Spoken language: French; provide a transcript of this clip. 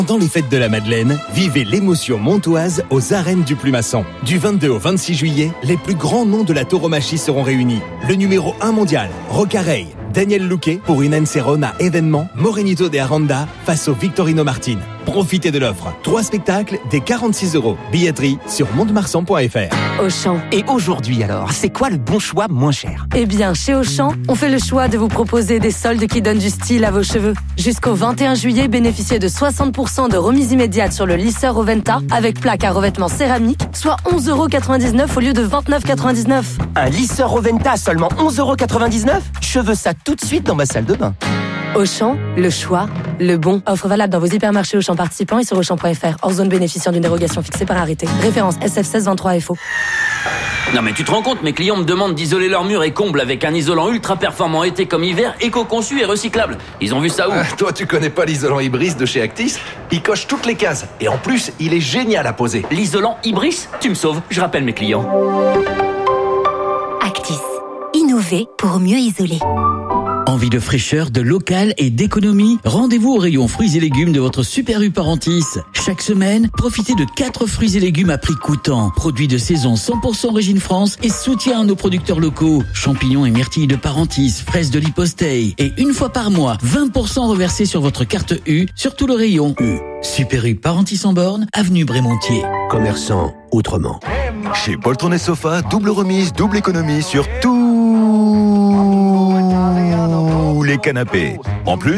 Dans les fêtes de la Madeleine, vivez l'émotion montoise aux arènes du Plumasson. Du 22 au 26 juillet, les plus grands noms de la tauromachie seront réunis. Le numéro 1 mondial, Rocarey, Daniel Luque pour une Encerona événement, Morenito de Aranda face au Victorino Martin. Profitez de l'offre. 3 spectacles, dès 46 €. Billetterie sur mondemarsan.fr. Auchan. Et aujourd'hui alors, c'est quoi le bon choix moins cher? Eh bien, chez Auchan, on fait le choix de vous proposer des soldes qui donnent du style à vos cheveux. Jusqu'au 21 juillet, bénéficiez de 60% de remise immédiate sur le lisseur Roventa avec plaque à revêtement céramique, soit 11,99 € au lieu de 29,99 €. Un lisseur Roventa à seulement 11,99 €? Je veux ça tout de suite dans ma salle de bain. Auchan, le choix, le bon. Offre valable dans vos hypermarchés Auchan participants et sur Auchan.fr. Hors zone bénéficiant d'une dérogation fixée par arrêté. Référence SF1623FO. Non mais tu te rends compte, mes clients me demandent d'isoler leurs murs et combles avec un isolant ultra performant été comme hiver, éco-conçu et recyclable. Ils ont vu ça où? Toi, tu connais pas l'isolant Ibris de chez Actis? Il coche toutes les cases. Et en plus, il est génial à poser. L'isolant Ibris? Tu me sauves, je rappelle mes clients. Actis. Innover pour mieux isoler. Envie de fraîcheur, de local et d'économie? Rendez-vous au rayon fruits et légumes de votre Super U Parentis. Chaque semaine, profitez de 4 fruits et légumes à prix coûtant. Produits de saison 100% origine France et soutien à nos producteurs locaux. Champignons et myrtilles de Parentis, fraises de l'Hyposteille. Et une fois par mois, 20% reversés sur votre carte U sur tout le rayon U. Super U Parentis en borne, avenue Brémontier. Commerçant autrement. Chez Poltron et Sofa, double remise, double économie sur tous les canapés. En plus,